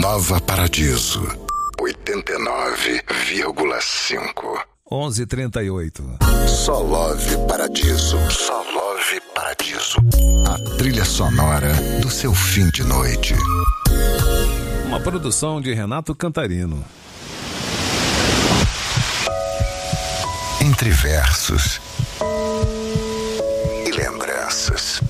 Nova Paradiso 89,5. 11:38. Só Love Paradiso. Só Love Paradiso. A trilha sonora do seu fim de noite. Uma produção de Renato Cantarino. Entre versos e lembranças.